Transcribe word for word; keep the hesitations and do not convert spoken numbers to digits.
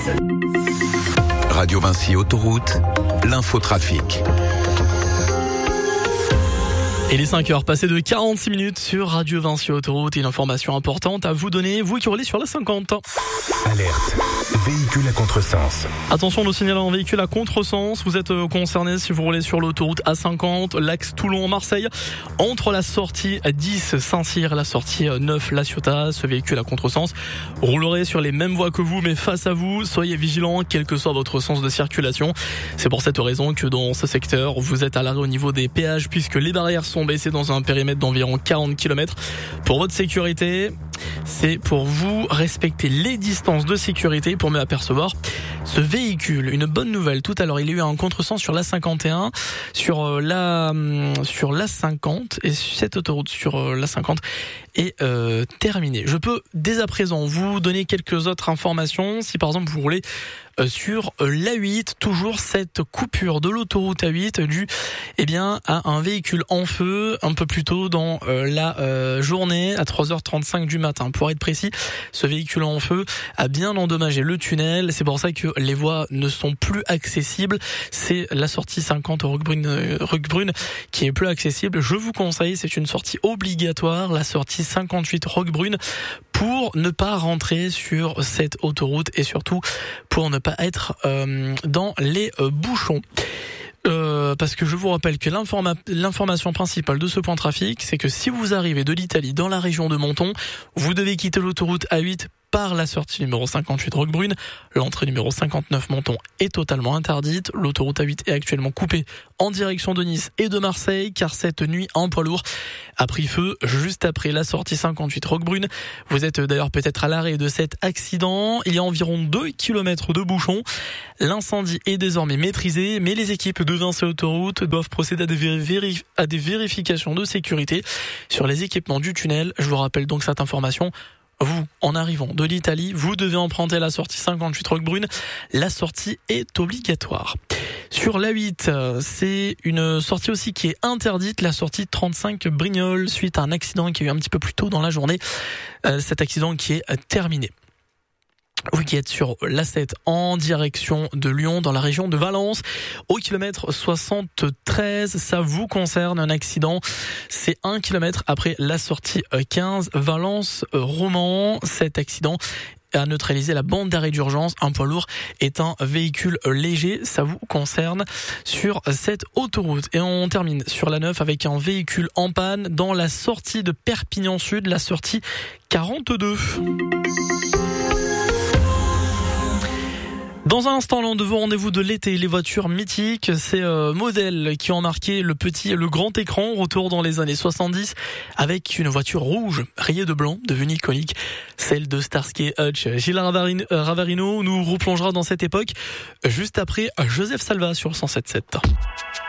Radio Vinci Autoroute, l'infotrafic. Et les cinq heures passées de quarante-six minutes sur Radio Vinci Autoroute, et une information importante à vous donner, vous qui roulez sur la cinquante. Alerte, véhicule à contresens. Attention, nous signalons un véhicule à contresens. Vous êtes concerné si vous roulez sur l'autoroute A cinquante, l'axe Toulon-Marseille, entre la sortie dix Saint-Cyr et la sortie neuf La Ciotat. Ce véhicule à contresens roulerait sur les mêmes voies que vous, mais face à vous. Soyez vigilants, quel que soit votre sens de circulation. C'est pour cette raison que dans ce secteur, vous êtes à l'arrêt au niveau des péages, puisque les barrières sont baissées dans un périmètre d'environ quarante kilomètres. Pour votre sécurité, c'est pour vous respecter les distances de sécurité pour mieux apercevoir ce véhicule. Une bonne nouvelle, tout à l'heure, il y a eu un contresens sur l'A cinquante et un, sur la sur l'A cinquante, et cette autoroute sur l'A cinquante est euh, terminée. Je peux dès à présent vous donner quelques autres informations. Si par exemple vous roulez sur l'A huit, toujours cette coupure de l'autoroute A huit due eh bien à un véhicule en feu un peu plus tôt dans euh, la euh, journée à trois heures trente-cinq du matin. Pour être précis, ce véhicule en feu a bien endommagé le tunnel. C'est pour ça que les voies ne sont plus accessibles. C'est la sortie cinquante Roquebrune, euh, Roquebrune qui est plus accessible. Je vous conseille, c'est une sortie obligatoire, la sortie cinquante-huit Roquebrune, pour ne pas rentrer sur cette autoroute et surtout pour ne pas être euh, dans les euh, bouchons. Euh, parce que je vous rappelle que l'informa- l'information principale de ce point trafic, c'est que si vous arrivez de l'Italie dans la région de Menton, vous devez quitter l'autoroute A huit par la sortie numéro cinquante-huit Roquebrune. L'entrée numéro cinquante-neuf Menton est totalement interdite. L'autoroute A huit est actuellement coupée en direction de Nice et de Marseille, car cette nuit, un poids lourd a pris feu juste après la sortie cinquante-huit Roquebrune. Vous êtes d'ailleurs peut-être à l'arrêt de cet accident. Il y a environ deux kilomètres de bouchons. L'incendie est désormais maîtrisé, mais les équipes de Vinci Autoroute doivent procéder à des, vérif- à des vérifications de sécurité sur les équipements du tunnel. Je vous rappelle donc cette information. Vous, en arrivant de l'Italie, vous devez emprunter la sortie cinquante-huit Roquebrune. La sortie est obligatoire. Sur l'A huit, c'est une sortie aussi qui est interdite, la sortie trente-cinq Brignoles, suite à un accident qui a eu un petit peu plus tôt dans la journée. Euh, cet accident qui est terminé. Vous qui êtes sur l'A sept en direction de Lyon, dans la région de Valence, au kilomètre soixante-treize, ça vous concerne, un accident. C'est un kilomètre après la sortie quinze Valence-Romans. Cet accident a neutralisé la bande d'arrêt d'urgence. Un poids lourd est un véhicule léger, ça vous concerne sur cette autoroute. Et on termine sur la neuf avec un véhicule en panne dans la sortie de Perpignan Sud, la sortie quarante-deux. Dans un instant, l'un de vos rendez-vous de l'été, les voitures mythiques, ces euh, modèles qui ont marqué le petit et le grand écran, retour dans les années soixante-dix, avec une voiture rouge, rayée de blanc, devenue iconique, celle de Starsky et Hutch. Gilles Ravarino, euh, Ravarino nous replongera dans cette époque, juste après Joseph Salva sur cent sept sept.